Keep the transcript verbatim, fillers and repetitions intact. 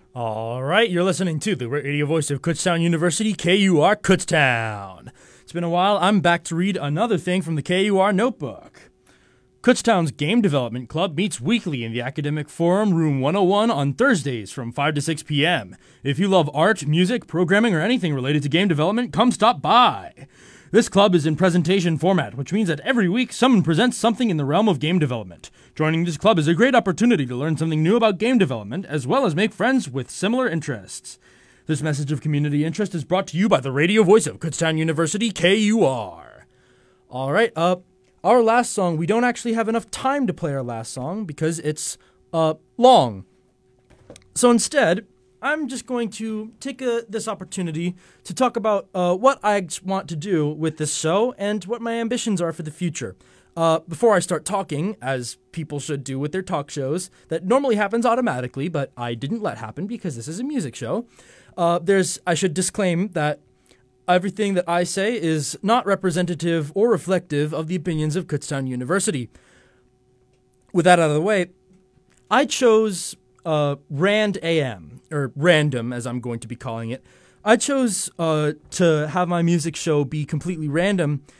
All right, you're listening to the radio voice of Kutztown University, K U R Kutztown. It's been a while. I'm back to read another thing from the K U R notebook. Kutztown's Game Development Club meets weekly in the Academic Forum, Room one oh one on Thursdays from five to six p.m. If you love art, music, programming, or anything related to game development, come stop by. This club is in presentation format, which means that every week someone presents something in the realm of game development. Joining this club is a great opportunity to learn something new about game development, as well as make friends with similar interests. This message of community interest is brought to you by the radio voice of Kutztown University, K U R. All right, uh, our last song, we don't actually have enough time to play our last song because it's, uh, long. So instead, I'm just going to take a, this opportunity to talk about uh, what I want to do with this show and what my ambitions are for the future. Uh, before I start talking, as people should do with their talk shows, that normally happens automatically, but I didn't let happen because this is a music show. Uh, there's, I should disclaim that everything that I say is not representative or reflective of the opinions of Kutztown University. With that out of the way, I chose uh, Rand A M, or Random, as I'm going to be calling it. I chose uh, to have my music show be completely random